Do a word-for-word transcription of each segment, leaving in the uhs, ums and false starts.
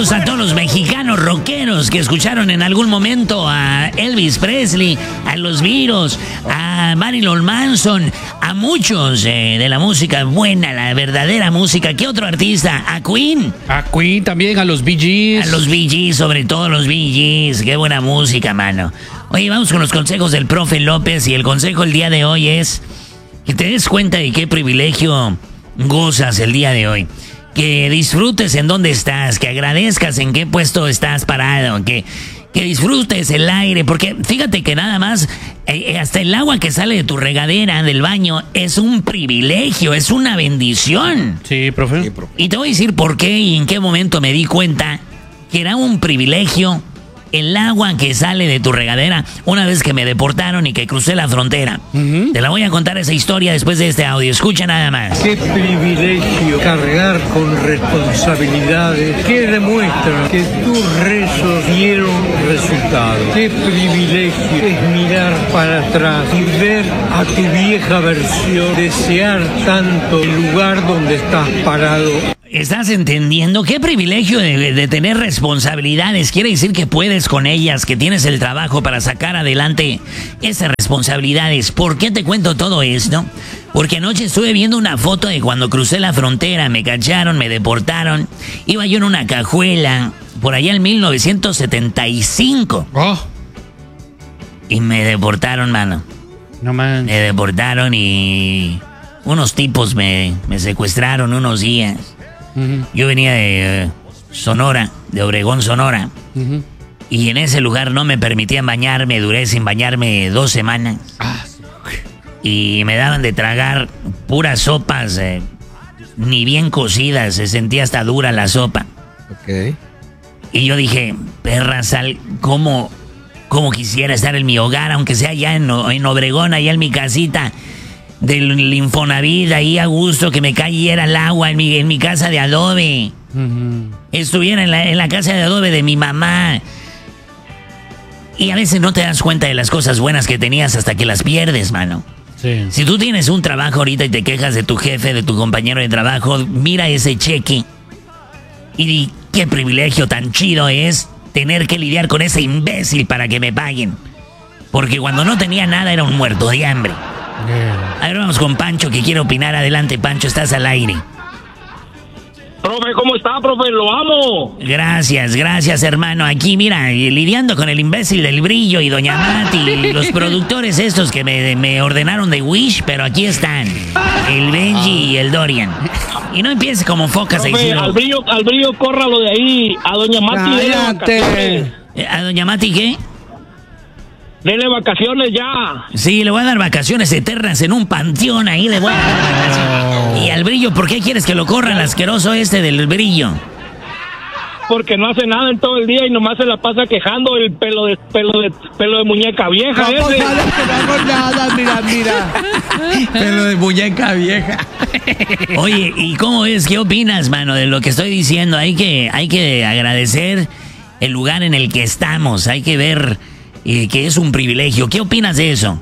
Saludos a todos los mexicanos rockeros que escucharon en algún momento a Elvis Presley, a los Beatles, a Marilyn Manson, a muchos eh, de la música buena, la verdadera música. ¿Qué otro artista? A Queen. A Queen también, a los Bee Gees. A los Bee Gees, sobre todo los Bee Gees. Qué buena música, mano. Oye, vamos con los consejos del profe López, y el consejo el día de hoy es que te des cuenta de qué privilegio gozas el día de hoy. Que disfrutes en dónde estás, que agradezcas en qué puesto estás parado, que, que disfrutes el aire, porque fíjate que nada más, eh, hasta el agua que sale de tu regadera, del baño, es un privilegio, es una bendición. Sí, profe. Sí, profe. Y te voy a decir por qué y en qué momento me di cuenta que era un privilegio el agua que sale de tu regadera una vez que me deportaron y que crucé la frontera. Uh-huh. Te la voy a contar esa historia después de este audio. Escucha nada más. Qué privilegio cargar con responsabilidades que demuestran que tus rezos dieron resultado. Qué privilegio es mirar para atrás y ver a tu vieja versión desear tanto el lugar donde estás parado. ¿Estás entendiendo? ¿Qué privilegio de, de tener responsabilidades? Quiere decir que puedes con ellas, que tienes el trabajo para sacar adelante esas responsabilidades. ¿Por qué te cuento todo esto? Porque anoche estuve viendo una foto de cuando crucé la frontera, me cacharon, me deportaron. Iba yo en una cajuela, por allá en mil novecientos setenta y cinco. Oh. Y me deportaron, mano. No man. Me deportaron y unos tipos me, me secuestraron unos días. Uh-huh. Yo venía de uh, Sonora, de Obregón, Sonora. Uh-huh. Y en ese lugar no me permitían bañarme, duré sin bañarme dos semanas. Ah. Y me daban de tragar puras sopas, eh, ni bien cocidas, se sentía hasta dura la sopa. Ok. Y yo dije, perra sal, ¿cómo, cómo quisiera estar en mi hogar, aunque sea allá en, en Obregón, allá en mi casita del Infonavit, ahí a gusto, que me cayera el agua en mi, en mi casa de adobe. Uh-huh. Estuviera en la, en la casa de adobe de mi mamá. Y a veces no te das cuenta de las cosas buenas que tenías hasta que las pierdes, mano. Sí. Si tú tienes un trabajo ahorita y te quejas de tu jefe, de tu compañero de trabajo, mira ese cheque y di, qué privilegio tan chido es tener que lidiar con ese imbécil para que me paguen. Porque cuando no tenía nada era un muerto de hambre. A ver, vamos con Pancho, que quiere opinar. Adelante, Pancho, estás al aire. Profe, ¿cómo está, profe? Lo amo. Gracias, gracias, hermano. Aquí, mira, lidiando con el imbécil del Brillo y Doña Mati y los productores estos que me, me ordenaron de Wish, pero aquí están, el Benji y el Dorian. Y no empieces como focas. Profe, al Brillo, al Brillo, córralo de ahí. A Doña Mati, dele vacaciones. ¿A Doña Mati qué? Dele vacaciones ya. Sí, le voy a dar vacaciones eternas en un panteón, ahí le voy a dar vacaciones. Y al Brillo, ¿por qué quieres que lo corra el asqueroso este del Brillo? Porque no hace nada en todo el día y nomás se la pasa quejando el pelo de pelo de pelo de muñeca vieja. No, ese. no, no hago nada, mira, mira. Pelo de muñeca vieja. Oye, ¿y cómo es? ¿Qué opinas, mano, de lo que estoy diciendo? Hay que, hay que agradecer el lugar en el que estamos. Hay que ver eh, que es un privilegio. ¿Qué opinas de eso?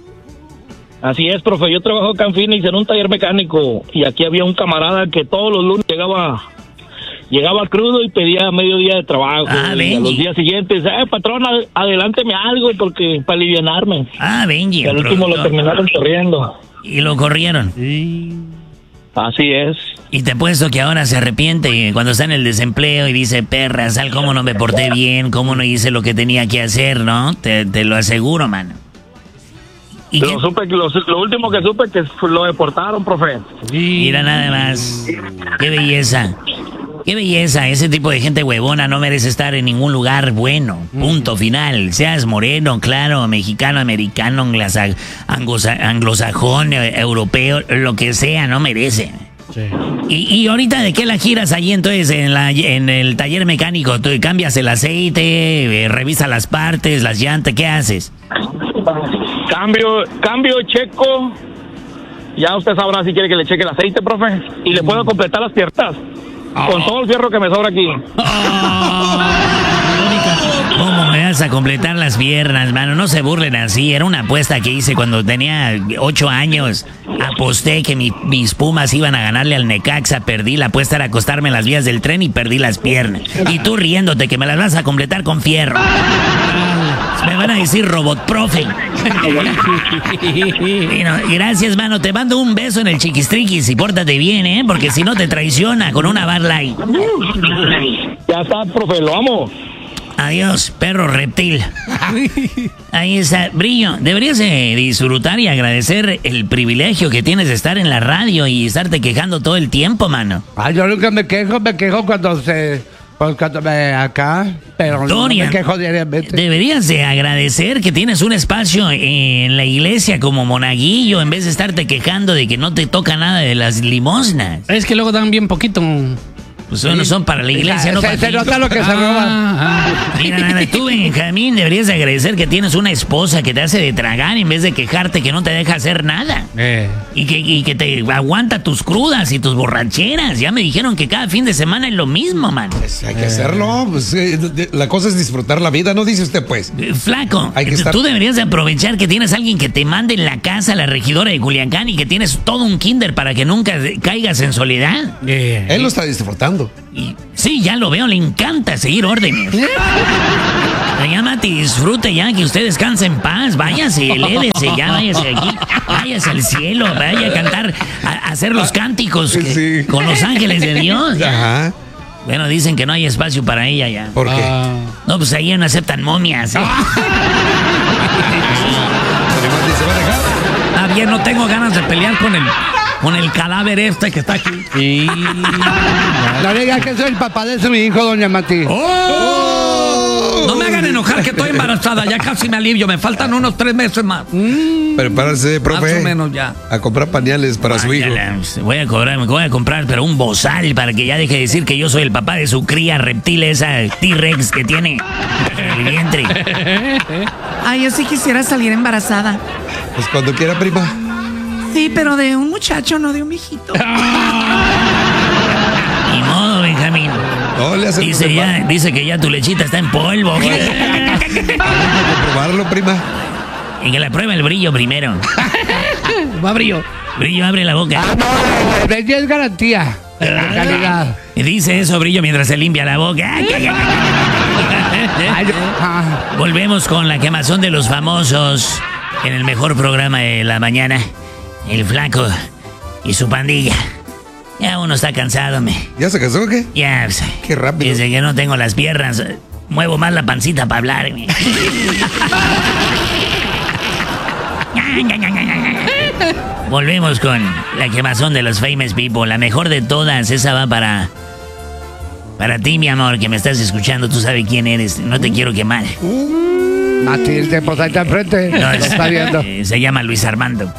Así es, profe. Yo trabajo acá en Phoenix en un taller mecánico y aquí había un camarada que todos los lunes llegaba llegaba crudo y pedía medio día de trabajo. Ah, y a los días siguientes, eh, patrón, ad- adelánteme algo porque para alivianarme. Ah, Benji. Y al último lo terminaron corriendo. Y lo corrieron. Sí. Así es. Y te puesto que ahora se arrepiente cuando está en el desempleo y dice, perra, sal, cómo no me porté bien, cómo no hice lo que tenía que hacer, ¿no? Te, te lo aseguro, mano. ¿Y Lo, qué? supe, lo, lo último que supe que lo deportaron, profe. Mira nada más. Qué belleza. Qué belleza. Ese tipo de gente huevona no merece estar en ningún lugar bueno. Punto final. Seas moreno, claro, mexicano, americano, anglosa- anglosa- anglosajón, eh, europeo, lo que sea, no merece. Sí. ¿Y, y ahorita de qué la giras ahí entonces en, la, en el taller mecánico? ¿Tú cambias el aceite, eh, revisas las partes, las llantas? ¿Qué haces? Cambio, cambio, checo. Ya usted sabrá si quiere que le cheque el aceite, profe. Y le puedo completar las piernas. Oh. Con todo el fierro que me sobra aquí. Oh, la, única, ¿Cómo me vas a completar las piernas, mano? No se burlen así. Era una apuesta que hice cuando tenía ocho años. Aposté que mi- mis Pumas iban a ganarle al Necaxa. Perdí. La apuesta era acostarme en las vías del tren y perdí las piernas. Y tú riéndote que me las vas a completar con fierro. Me van a decir robot profe. Y no, gracias, mano. Te mando un beso en el chiquistriquis y pórtate bien, ¿eh? Porque si no te traiciona con una Bud Light. Ya está, profe, lo amo. Adiós, perro reptil. Ahí está, Brillo. Deberías eh, disfrutar y agradecer el privilegio que tienes de estar en la radio y estarte quejando todo el tiempo, mano. Ay, yo nunca me quejo, me quejo cuando se... pues cuando me acá, pero no Dorian, me quejo diariamente. Deberías de agradecer que tienes un espacio en la iglesia como monaguillo en vez de estarte quejando de que no te toca nada de las limosnas. Es que luego dan bien poquito. Pues solo son para la iglesia, se, no se- para se ti. nota lo que se roba. Ah, Mira, nada, tú, Benjamín, deberías de agradecer que tienes una esposa que te hace de tragar en vez de quejarte que no te deja hacer nada. eh. Y que, y que te aguanta tus crudas y tus borracheras. Ya me dijeron que cada fin de semana es lo mismo, man. Pues hay que hacerlo. Pues, eh, de- la cosa es disfrutar la vida, ¿no dice usted, pues? Eh, Flaco, Hay que tú estar- deberías de aprovechar que tienes a alguien que te mande en la casa a la regidora de Culiacán y que tienes todo un kinder para que nunca de- caigas en soledad. Eh. Él lo está disfrutando. Y sí, ya lo veo, le encanta seguir órdenes. Doña Mati, disfrute ya, que usted descanse en paz. Váyase, elévese, ya váyase aquí. Váyase al cielo, vaya a cantar, a, a hacer los cánticos que- Sí. con los ángeles de Dios. Ajá. Bueno, dicen que no hay espacio para ella ya. ¿Por qué? Ah. No, pues ahí no aceptan momias. ¿eh? Además, ¿se va a dejar? Ah, bien, no tengo ganas de pelear con el, con el cadáver este que está aquí. Y... No diga que soy el papá de su hijo, doña Mati. ¡Oh! No me hagan enojar que estoy embarazada, ya casi me alivio, me faltan unos tres meses más. Prepárese, profe. Más o menos ya. A comprar pañales para su hijo. Ándala, voy a cobrar, me voy a comprar, pero un bozal para que ya deje de decir que yo soy el papá de su cría reptil, esa T-Rex que tiene en el vientre. Ay, yo sí quisiera salir embarazada. Pues cuando quiera, prima. Sí, pero de un muchacho, no de un viejito. Ni modo, Benjamín. No le hace Dice, ya, dice que ya tu lechita está en polvo. probarlo, prima. Y que la pruebe el Brillo primero. Va brillo. Brillo, abre la boca. Ah, no, el brillo es garantía de calidad. Y dice eso, Brillo, mientras se limpia la boca. Ay, yo- ah. Volvemos con la quemazón de los famosos en el mejor programa de la mañana. El Flaco y su pandilla. Ya uno está cansado, me. ¿Ya se casó o qué? Ya, pues, Qué rápido. desde que no tengo las piernas, muevo más la pancita para hablar. me. Volvemos con la quemazón de los famous people. La mejor de todas, esa va para... Para ti, mi amor, que me estás escuchando. Tú sabes quién eres. No te quiero quemar. Matilde, pues ahí está enfrente. No, Lo está viendo. eh, se llama Luis Armando.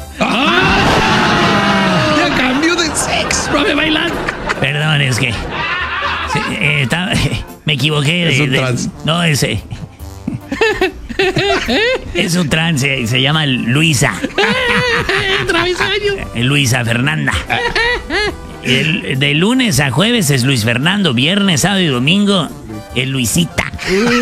Ya cambió de sexo. Profe, bailar. Perdón, es que... sí, eh, estaba- me equivoqué. De, Es un de- trans. no, ese... Es un trans, eh, se llama Luisa. Travesaño. Eh, Luisa Fernanda. El- de lunes a jueves es Luis Fernando. Viernes, sábado y domingo es Luisita.